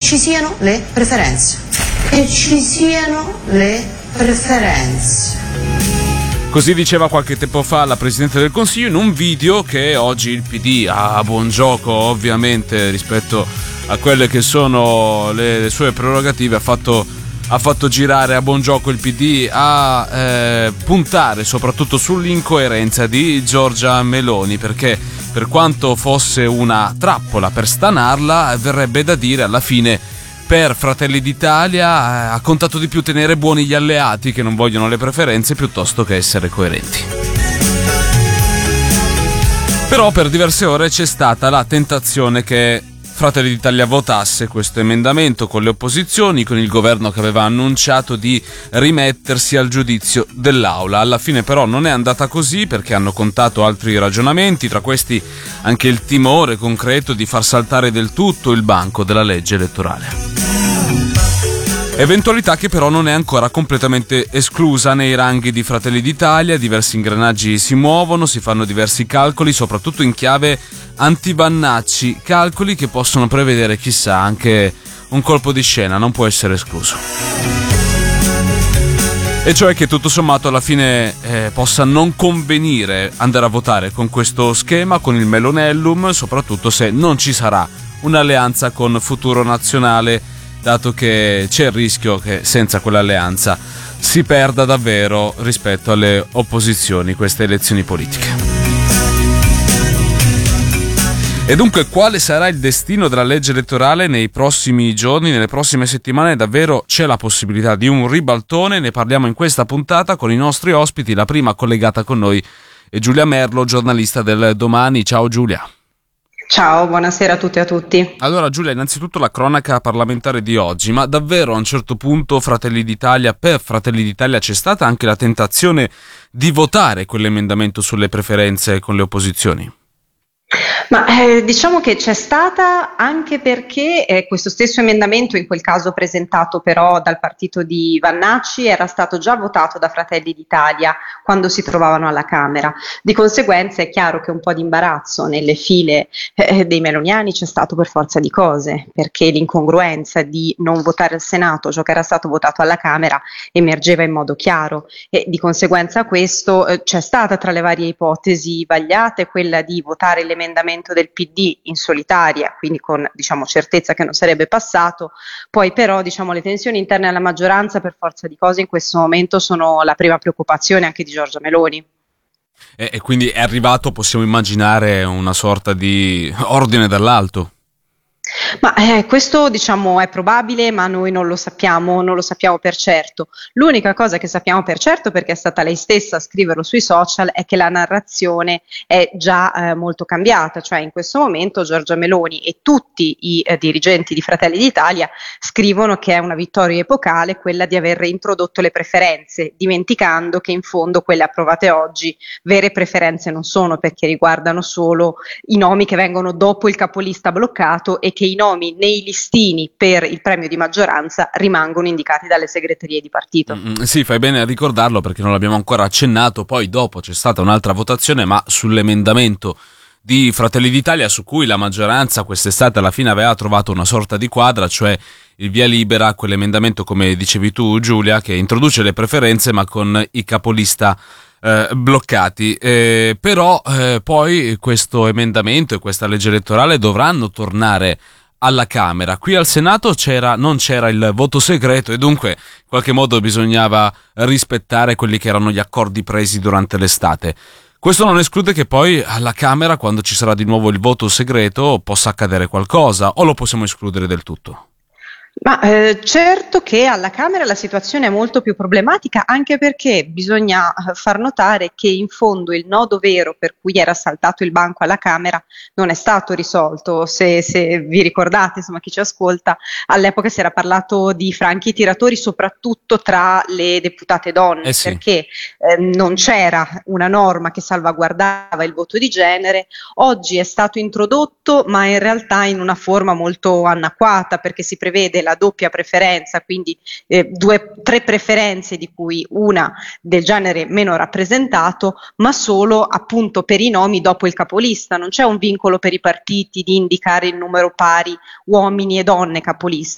ci siano le preferenze. Che ci siano le preferenze. Così diceva qualche tempo fa la Presidente del Consiglio in un video che oggi il PD, a buon gioco ovviamente rispetto a quelle che sono le sue prerogative, ha fatto girare a buon gioco il PD a puntare soprattutto sull'incoerenza di Giorgia Meloni, perché per quanto fosse una trappola per stanarla, verrebbe da dire alla fine per Fratelli d'Italia ha contato di più tenere buoni gli alleati che non vogliono le preferenze piuttosto che essere coerenti. Però per diverse ore c'è stata la tentazione che Fratelli d'Italia votasse questo emendamento con le opposizioni, con il governo che aveva annunciato di rimettersi al giudizio dell'Aula. Alla fine però non è andata così, perché hanno contato altri ragionamenti, tra questi anche il timore concreto di far saltare del tutto il banco della legge elettorale. Eventualità che però non è ancora completamente esclusa nei ranghi di Fratelli d'Italia. Diversi ingranaggi si muovono, si fanno diversi calcoli, soprattutto in chiave anti-Vannacci, calcoli che possono prevedere, chissà, anche un colpo di scena, non può essere escluso. E cioè che tutto sommato alla fine possa non convenire andare a votare con questo schema, con il Melonellum, soprattutto se non ci sarà un'alleanza con Futuro Nazionale, dato che c'è il rischio che senza quell'alleanza si perda davvero rispetto alle opposizioni queste elezioni politiche. E dunque quale sarà il destino della legge elettorale nei prossimi giorni, nelle prossime settimane? Davvero c'è la possibilità di un ribaltone, ne parliamo in questa puntata con i nostri ospiti. La prima collegata con noi è Giulia Merlo, giornalista del Domani. Ciao Giulia. Ciao, buonasera a tutti e a tutti. Allora Giulia, innanzitutto la cronaca parlamentare di oggi, ma davvero a un certo punto per Fratelli d'Italia c'è stata anche la tentazione di votare quell'emendamento sulle preferenze con le opposizioni? Ma diciamo che c'è stata anche perché questo stesso emendamento, in quel caso presentato però dal partito di Vannacci, era stato già votato da Fratelli d'Italia quando si trovavano alla Camera. Di conseguenza è chiaro che un po' di imbarazzo nelle file dei meloniani c'è stato per forza di cose, perché l'incongruenza di non votare al Senato ciò che era stato votato alla Camera emergeva in modo chiaro, e di conseguenza questo c'è stata tra le varie ipotesi vagliate quella di votare l'emendamento del PD in solitaria, quindi con certezza che non sarebbe passato. Poi però le tensioni interne alla maggioranza per forza di cose in questo momento sono la prima preoccupazione anche di Giorgia Meloni. E quindi è arrivato, possiamo immaginare, una sorta di ordine dall'alto? Ma questo è probabile, ma noi non lo sappiamo per certo. L'unica cosa che sappiamo per certo, perché è stata lei stessa a scriverlo sui social, è che la narrazione è già molto cambiata, cioè in questo momento Giorgia Meloni e tutti i dirigenti di Fratelli d'Italia scrivono che è una vittoria epocale quella di aver reintrodotto le preferenze, dimenticando che in fondo quelle approvate oggi vere preferenze non sono, perché riguardano solo i nomi che vengono dopo il capolista bloccato e che i nomi nei listini per il premio di maggioranza rimangono indicati dalle segreterie di partito. Sì, fai bene a ricordarlo perché non l'abbiamo ancora accennato. Poi dopo c'è stata un'altra votazione, ma sull'emendamento di Fratelli d'Italia su cui la maggioranza quest'estate alla fine aveva trovato una sorta di quadra, cioè il via libera a quell'emendamento, come dicevi tu Giulia, che introduce le preferenze ma con i capolista bloccati, però poi questo emendamento e questa legge elettorale dovranno tornare alla Camera. Qui al Senato non c'era il voto segreto e dunque in qualche modo bisognava rispettare quelli che erano gli accordi presi durante l'estate. Questo non esclude che poi alla Camera, quando ci sarà di nuovo il voto segreto, possa accadere qualcosa, o lo possiamo escludere del tutto? Ma certo che alla Camera la situazione è molto più problematica, anche perché bisogna far notare che in fondo il nodo vero per cui era saltato il banco alla Camera non è stato risolto. Se vi ricordate, insomma, chi ci ascolta, all'epoca si era parlato di franchi tiratori soprattutto tra le deputate donne, sì. Perché non c'era una norma che salvaguardava il voto di genere. Oggi è stato introdotto, ma in realtà in una forma molto anacquata, perché si prevede la doppia preferenza, quindi 3 preferenze, di cui una del genere meno rappresentato, ma solo appunto per i nomi dopo il capolista. Non c'è un vincolo per i partiti di indicare il numero pari uomini e donne capolista.